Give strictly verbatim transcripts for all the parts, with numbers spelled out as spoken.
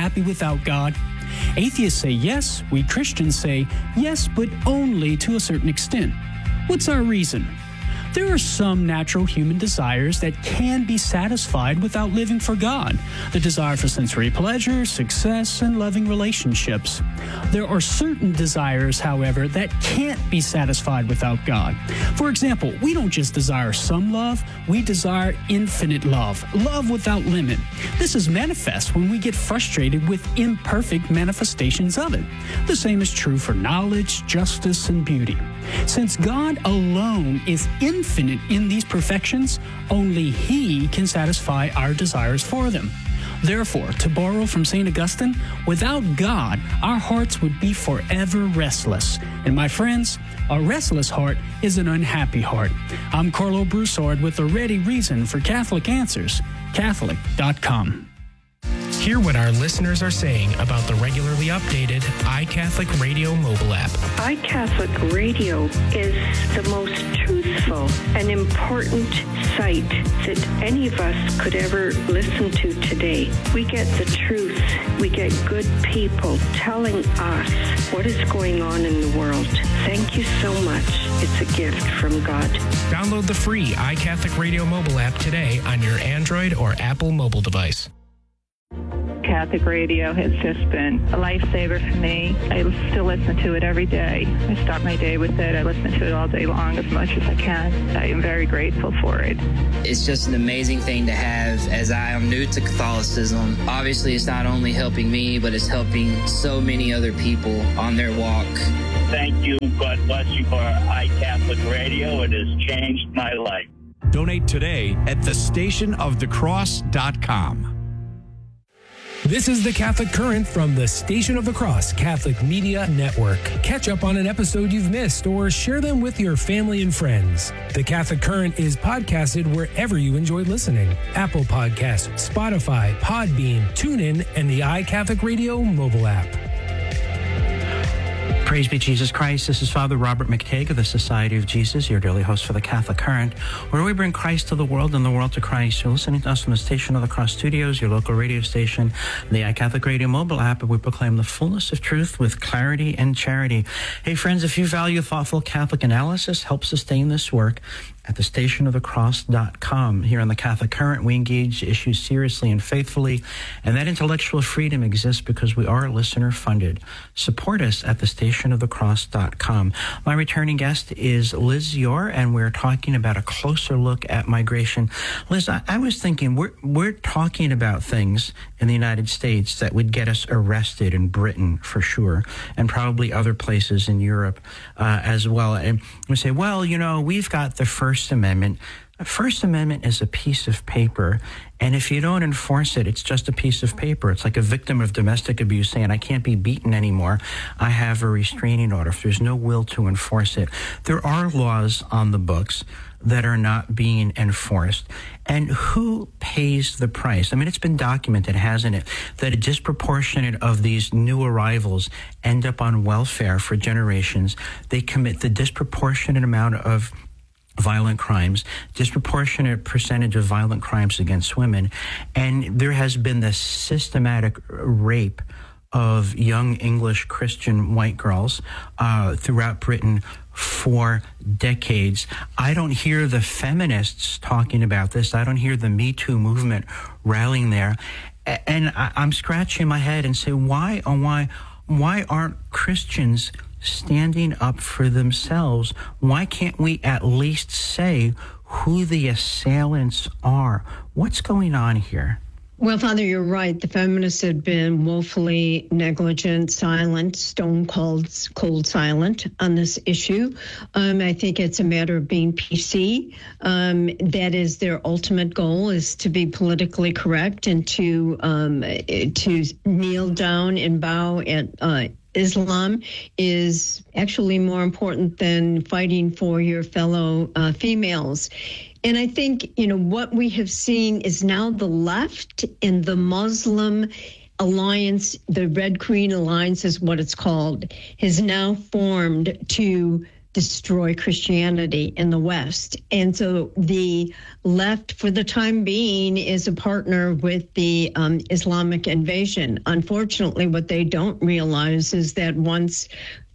happy without God? Atheists say yes. We Christians say yes, but only to a certain extent. What's our reason? There are some natural human desires that can be satisfied without living for God. The desire for sensory pleasure, success, and loving relationships. There are certain desires, however, that can't be satisfied without God. For example, we don't just desire some love, we desire infinite love, love without limit. This is manifest when we get frustrated with imperfect manifestations of it. The same is true for knowledge, justice, and beauty. Since God alone is infinite in these perfections, only He can satisfy our desires for them. Therefore, to borrow from Saint Augustine, without God, our hearts would be forever restless. And my friends, a restless heart is an unhappy heart. I'm Carlo Broussard with a ready reason for Catholic Answers, Catholic dot com. Hear what our listeners are saying about the regularly updated iCatholic Radio mobile app. iCatholic Radio is the most truthful and important site that any of us could ever listen to today. We get the truth. We get good people telling us what is going on in the world. Thank you so much. It's a gift from God. Download the free iCatholic Radio mobile app today on your Android or Apple mobile device. Catholic radio has just been a lifesaver for me. I still listen to it every day. I start my day with it. I listen to it all day long as much as I can. I am very grateful for it. It's just an amazing thing to have as I am new to Catholicism. Obviously, it's not only helping me, but it's helping so many other people on their walk. Thank you. God bless you for iCatholic Radio. It has changed my life. Donate today at the station of the cross dot com. This is the Catholic Current from the Station of the Cross Catholic Media Network. Catch up on an episode you've missed or share them with your family and friends. The Catholic Current is podcasted wherever you enjoy listening. Apple Podcasts, Spotify, Podbean, TuneIn, and the iCatholic Radio mobile app. Praise be Jesus Christ. This is Father Robert McTague of the Society of Jesus, your daily host for the Catholic Current, where we bring Christ to the world and the world to Christ. You're listening to us from the Station of the Cross Studios, your local radio station, the iCatholic Radio mobile app, and we proclaim the fullness of truth with clarity and charity. Hey, friends, if you value thoughtful Catholic analysis, help sustain this work at the station of the cross dot com. Here on the Catholic Current, we engage issues seriously and faithfully, and that intellectual freedom exists because we are listener-funded. Support us at the station of the cross dot com. My returning guest is Liz Yore, and we're talking about a closer look at migration. Liz, I, I was thinking, we're, we're talking about things in the United States that would get us arrested in Britain, for sure, and probably other places in Europe uh, as well. And we say, well, you know, we've got the First Amendment. The First Amendment is a piece of paper, and if you don't enforce it, it's just a piece of paper. It's like a victim of domestic abuse saying, I can't be beaten anymore. I have a restraining order. If there's no will to enforce it. There are laws on the books that are not being enforced. And who pays the price? I mean, it's been documented, hasn't it, that a disproportionate of these new arrivals end up on welfare for generations. They commit the disproportionate amount of violent crimes, disproportionate percentage of violent crimes against women, and there has been this systematic rape of young English Christian white girls uh, throughout Britain for decades. I don't hear the feminists talking about this. I don't hear the Me Too movement rallying there. And I, I'm scratching my head and say, why, oh, why, why aren't Christians standing up for themselves? Why can't we at least say who the assailants are? What's going on here? Well, Father, you're right. The feminists have been woefully negligent, silent, stone cold, cold silent on this issue. Um, I think it's a matter of being P C. Um, that is their ultimate goal, is to be politically correct and to um, to kneel down and bow at uh, Islam is actually more important than fighting for your fellow uh, females. And I think, you know, what we have seen is now the left and the Muslim alliance, the Red Queen Alliance is what it's called, has now formed to destroy Christianity in the West. And so the left, for the time being, is a partner with the um, Islamic invasion. Unfortunately, what they don't realize is that once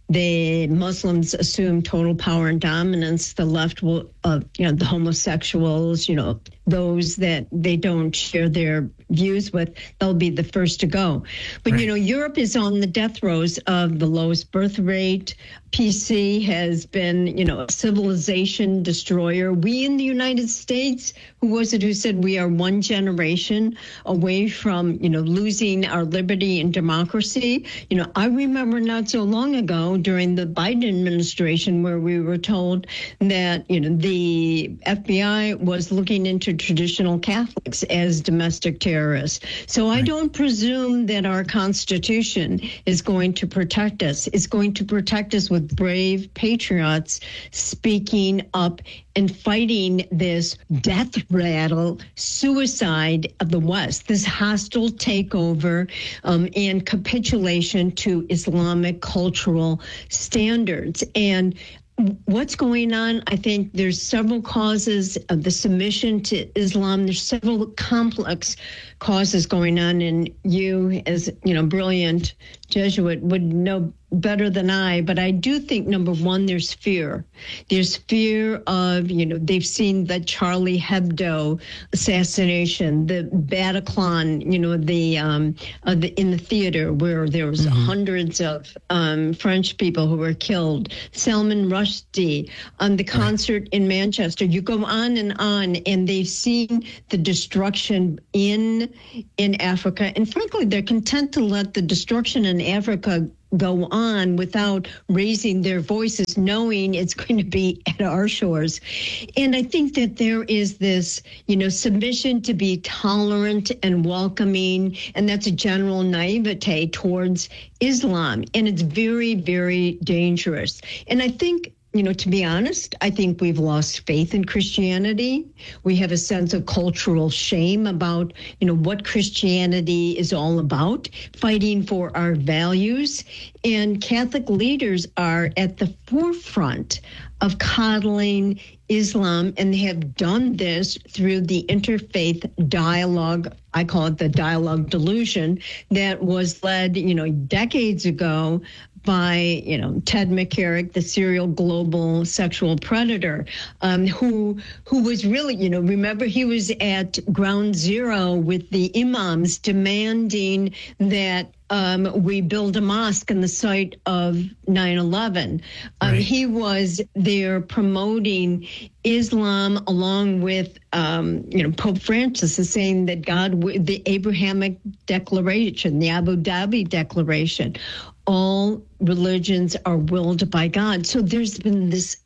the Muslims assume total power and dominance, the left will, uh, you know, the homosexuals, you know, those that they don't share their views with, they'll be the first to go. But, right. you know, Europe is on the death rows of the lowest birth rate. P C has been, you know, a civilization destroyer. We in the United States, who was it who said we are one generation away from, you know, losing our liberty and democracy? You know, I remember not so long ago during the Biden administration where we were told that, you know, the F B I was looking into traditional Catholics as domestic terrorists. So right. I don't presume that our Constitution is going to protect us. It's going to protect us with brave patriots speaking up and fighting this death rattle, suicide of the West, this hostile takeover um, and capitulation to Islamic cultural standards. And what's going on, I think there's several causes of the submission to Islam. There's several complex causes going on, and you, as you know, brilliant Jesuit, would know better than I. But I do think, number one, there's fear. There's fear of, you know, they've seen the Charlie Hebdo assassination, the Bataclan, you know, the, um, uh, the in the theater where there was mm-hmm. hundreds of um, French people who were killed, Salman Rushdie, on the concert right. in Manchester. You go on and on, and they've seen the destruction in in Africa. And frankly, they're content to let the destruction in Africa go on without raising their voices, knowing it's going to be at our shores. And I think that there is this, you know, submission to be tolerant and welcoming, and that's a general naivete towards Islam. And it's very, very dangerous. And I think, you know, to be honest, I think we've lost faith in Christianity. We have a sense of cultural shame about, you know, what Christianity is all about, fighting for our values. And Catholic leaders are at the forefront of coddling Islam, and they have done this through the interfaith dialogue. I call it the dialogue delusion that was led, you know, decades ago by, you know, Ted McCarrick, the serial global sexual predator, um, who who was really, you know, remember he was at ground zero with the imams demanding that um, we build a mosque in the site of nine eleven. Um, right. He was there promoting Islam along with, um, you know, Pope Francis is saying that God, the Abrahamic Declaration, the Abu Dhabi Declaration, all religions are willed by God. So there's been this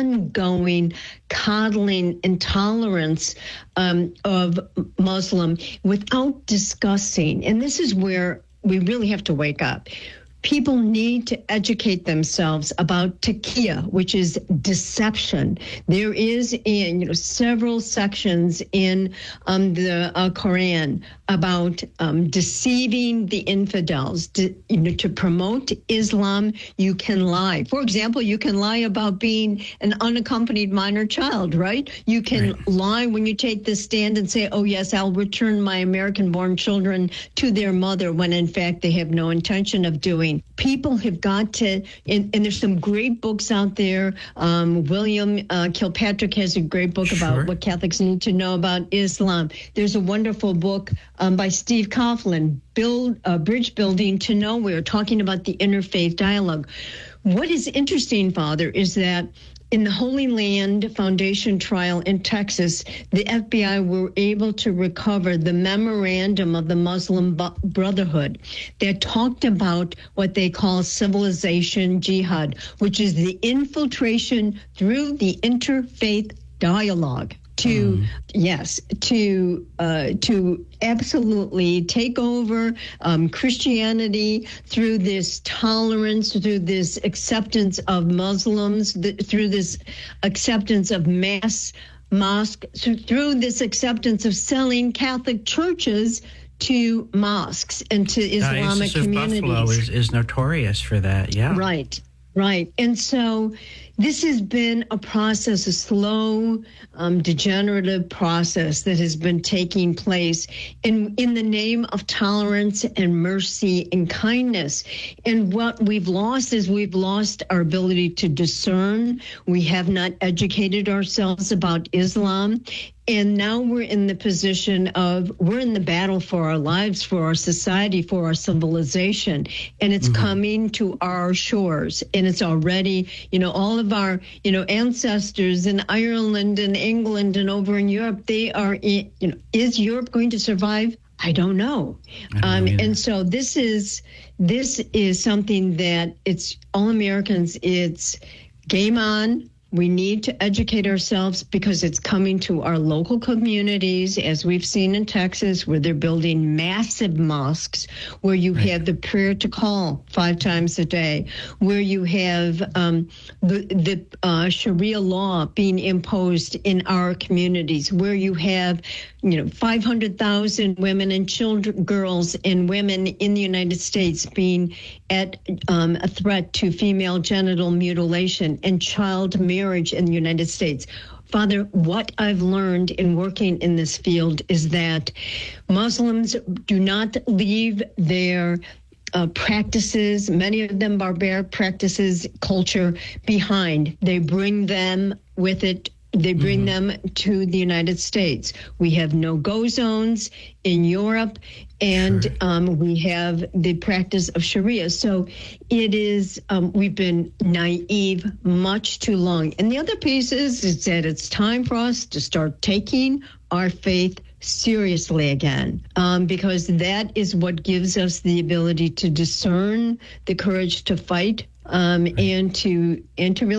ongoing coddling intolerance um, of Muslim without discussing. And this is where we really have to wake up. People need to educate themselves about taqiyya, which is deception. There is in, you know, several sections in um, the uh, Quran about um, deceiving the infidels. To, you know, to promote Islam, you can lie. For example, you can lie about being an unaccompanied minor child, right? You can right. lie when you take the stand and say, oh, yes, I'll return my American-born children to their mother, when in fact they have no intention of doing. People have got to, and, and there's some great books out there. Um, William uh, Kilpatrick has a great book sure. about what Catholics need to know about Islam. There's a wonderful book um, by Steve Coughlin, Build uh, Bridge Building to Nowhere, talking about the interfaith dialogue. What is interesting, Father, is that in the Holy Land Foundation trial in Texas, the F B I were able to recover the memorandum of the Muslim Brotherhood that talked about what they call civilization jihad, which is the infiltration through the interfaith dialogue to, mm. yes, to uh, to absolutely take over um, Christianity through this tolerance, through this acceptance of Muslims, th- through this acceptance of mass mosque, through this acceptance of selling Catholic churches to mosques and to Islamic uh, communities. Buffalo is, is notorious for that, yeah. Right. Right. And so this has been a process, a slow, um, degenerative process that has been taking place in, in the name of tolerance and mercy and kindness. And what we've lost is we've lost our ability to discern. We have not educated ourselves about Islam. And now we're in the position of, we're in the battle for our lives, for our society, for our civilization. And it's mm-hmm. coming to our shores. And it's already, you know, all of our, you know, ancestors in Ireland and England and over in Europe, they are, in, you know, is Europe going to survive? I don't know. I don't know um, and so this is, this is something that it's all Americans, it's game on. We need to educate ourselves because it's coming to our local communities, as we've seen in Texas, where they're building massive mosques, where you right. have the prayer to call five times a day, where you have um, the, the uh, Sharia law being imposed in our communities, where you have, you know, five hundred thousand women and children, girls and women in the United States being at um, a threat to female genital mutilation and child marriage in the United States. Father, what I've learned in working in this field is that Muslims do not leave their Uh, practices, many of them barbaric practices, culture behind. They bring them with it. They bring mm-hmm. them to the United States. We have no-go zones in Europe, and sure. um, we have the practice of Sharia. So it is, um, we've been naive much too long. And the other piece is, is that it's time for us to start taking our faith seriously again, um, because that is what gives us the ability to discern, the courage to fight, um, right. and to and to really